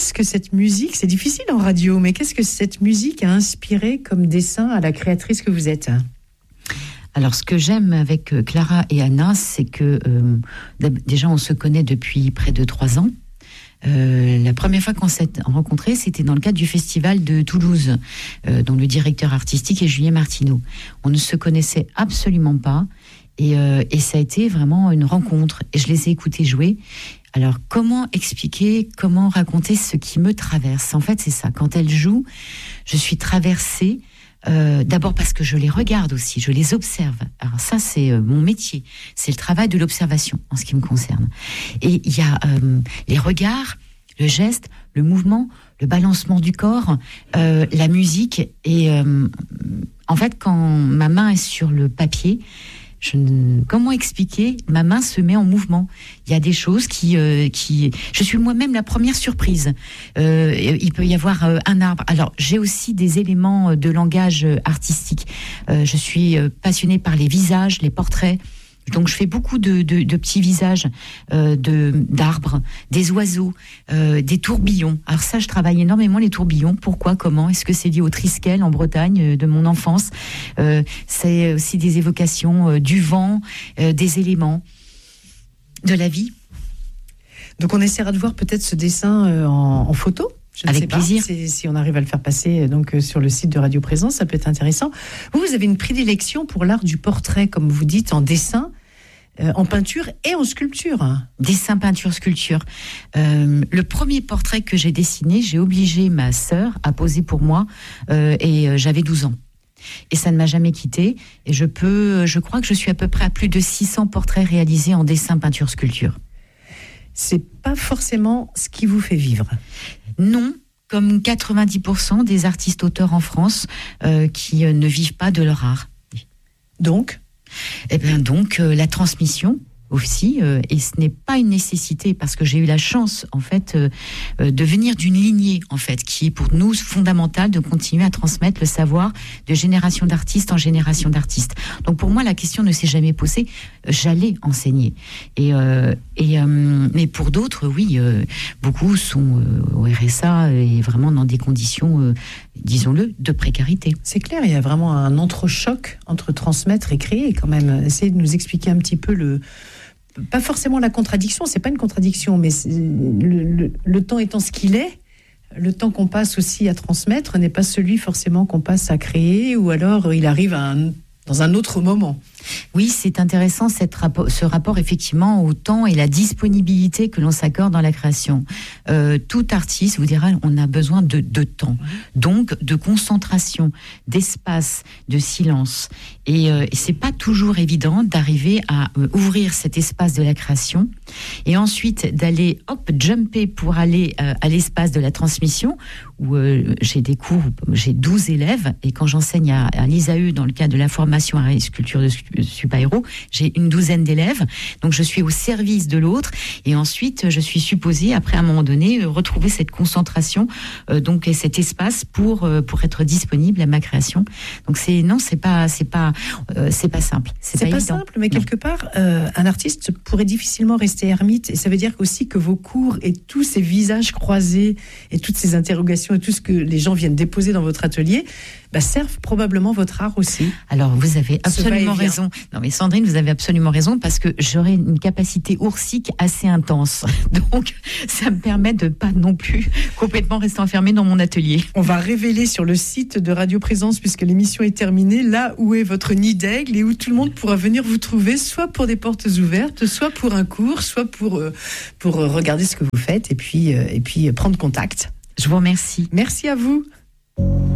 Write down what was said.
qu'est-ce que cette musique, c'est difficile en radio, mais qu'est-ce que cette musique a inspiré comme dessin à la créatrice que vous êtes ? Alors, ce que j'aime avec Clara et Anna, c'est que déjà, on se connaît depuis près de 3 ans. La première fois qu'on s'est rencontrés, c'était dans le cadre du festival de Toulouse, dont le directeur artistique est Julien Martineau. On ne se connaissait absolument pas, et ça a été vraiment une rencontre. Et je les ai écoutés jouer. Alors, comment expliquer, comment raconter ce qui me traverse ? En fait, c'est ça. Quand elles jouent, je suis traversée. D'abord parce que je les regarde aussi, je les observe. Alors ça, c'est mon métier. C'est le travail de l'observation en ce qui me concerne. Et il y a les regards, le geste, le mouvement, le balancement du corps, la musique. Et en fait, quand ma main est sur le papier, comment expliquer ? Ma main se met en mouvement. Il y a des choses qui je suis moi-même la première surprise. Il peut y avoir un arbre. Alors, j'ai aussi des éléments de langage artistique. Je suis passionnée par les visages, les portraits. Donc, je fais beaucoup de petits visages d'arbres, des oiseaux, des tourbillons. Alors ça, je travaille énormément les tourbillons. Pourquoi ? Comment ? Est-ce que c'est lié au Triskel en Bretagne de mon enfance ? C'est aussi des évocations du vent, des éléments, de la vie. Donc, on essaiera de voir peut-être ce dessin en photo. Je ne sais pas. Plaisir. Si on arrive à le faire passer donc sur le site de Radio Présence, ça peut être intéressant. Vous avez une prédilection pour l'art du portrait, comme vous dites, en dessin, en peinture et en sculpture. Dessin, peinture, sculpture. Le premier portrait que j'ai dessiné, j'ai obligé ma sœur à poser pour moi et j'avais 12 ans. Et ça ne m'a jamais quittée. Et je crois que je suis à peu près à plus de 600 portraits réalisés en dessin, peinture, sculpture. C'est pas forcément ce qui vous fait vivre. Non, comme 90% des artistes-auteurs en France qui ne vivent pas de leur art. Donc ? Eh bien donc, la transmission aussi, et ce n'est pas une nécessité parce que j'ai eu la chance en fait de venir d'une lignée en fait qui est pour nous fondamentale de continuer à transmettre le savoir de génération d'artistes en génération d'artistes. Donc pour moi la question ne s'est jamais posée, j'allais enseigner mais pour d'autres oui, beaucoup sont au RSA et vraiment dans des conditions disons-le de précarité. C'est clair, il y a vraiment un entrechoc entre transmettre et créer quand même. Essayez de nous expliquer un petit peu pas forcément la contradiction, c'est pas une contradiction, mais le temps étant ce qu'il est, le temps qu'on passe aussi à transmettre n'est pas celui forcément qu'on passe à créer, ou alors il arrive dans un autre moment. Oui, c'est intéressant ce rapport effectivement au temps et la disponibilité que l'on s'accorde dans la création. Tout artiste vous dira on a besoin de temps, donc de concentration, d'espace, de silence. Et c'est pas toujours évident d'arriver à ouvrir cet espace de la création et ensuite d'aller jumper pour aller à l'espace de la transmission où j'ai des cours, j'ai 12 élèves et quand j'enseigne à l'ISAE dans le cadre de la formation à sculpture de Super-héros, j'ai une 12aine d'élèves, donc je suis au service de l'autre et ensuite je suis supposée après à un moment donné retrouver cette concentration donc et cet espace pour être disponible à ma création. Donc c'est pas simple, c'est pas simple, mais quelque part un artiste pourrait difficilement rester ermite et ça veut dire aussi que vos cours et tous ces visages croisés et toutes ces interrogations et tout ce que les gens viennent déposer dans votre atelier servent probablement votre art aussi. Alors vous avez absolument raison. Non mais Sandrine, vous avez absolument raison parce que j'aurai une capacité oursique assez intense. Donc ça me permet de pas non plus complètement rester enfermée dans mon atelier. On va révéler sur le site de Radio Présence, puisque l'émission est terminée, là où est votre nid d'aigle et où tout le monde pourra venir vous trouver, soit pour des portes ouvertes, soit pour un cours, soit pour regarder ce que vous faites et puis prendre contact. Je vous remercie. Merci à vous.